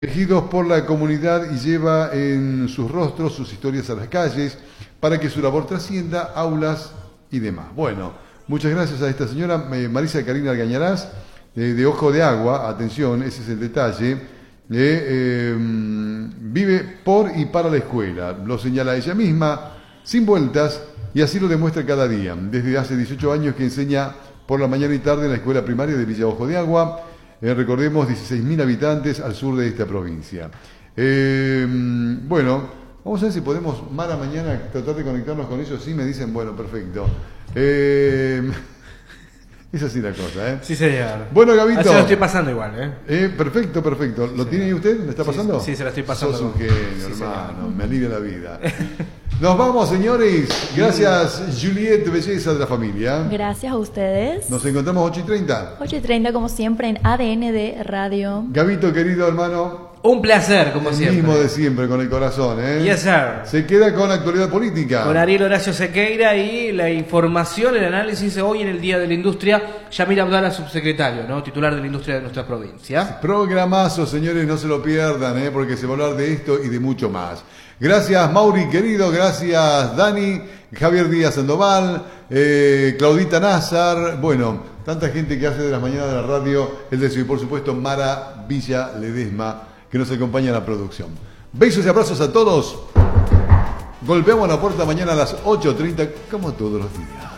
Elegidos por la comunidad y lleva en sus rostros sus historias a las calles para que su labor trascienda aulas y demás. Bueno, muchas gracias a esta señora Marisa Karina Algañarás, de Ojo de Agua, atención, ese es el detalle, vive por y para la escuela, lo señala ella misma, sin vueltas, y así lo demuestra cada día. Desde hace 18 años que enseña por la mañana y tarde en la escuela primaria de Villa Ojo de Agua. Recordemos, 16.000 habitantes al sur de esta provincia. Bueno, vamos a ver si podemos, Mara, mañana tratar de conectarnos con ellos. Sí, me dicen, bueno, perfecto. Es así la cosa, ¿eh? Sí, señor. Bueno, Gabito. Así lo estoy pasando igual, ¿eh? Perfecto, perfecto. ¿Lo tiene ahí usted? ¿Me está pasando? Sí, se lo estoy pasando. Sos un genio, hermano. Me alivia la vida. Nos vamos, señores. Gracias, Juliette, belleza de la familia. Gracias a ustedes. Nos encontramos 8:30. 8:30, como siempre, en ADN de Radio. Gabito, querido hermano. Un placer, como siempre. El mismo de siempre, con el corazón, ¿eh? Yes, sir. Se queda con la actualidad política. Con Ariel Horacio Sequeira y la información, el análisis de hoy en el Día de la Industria. Yamil Abdala, subsecretario, ¿no? Titular de la industria de nuestra provincia. Programazo, señores, no se lo pierdan, ¿eh? Porque se va a hablar de esto y de mucho más. Gracias, Mauri, querido. Gracias, Dani. Javier Díaz Sandoval. Claudita Nazar. Bueno, tanta gente que hace de las mañanas de la radio el deseo. Y por supuesto, Mara Villa Ledesma, que nos acompaña en la producción. Besos y abrazos a todos. Golpeamos la puerta mañana a las 8:30, como todos los días.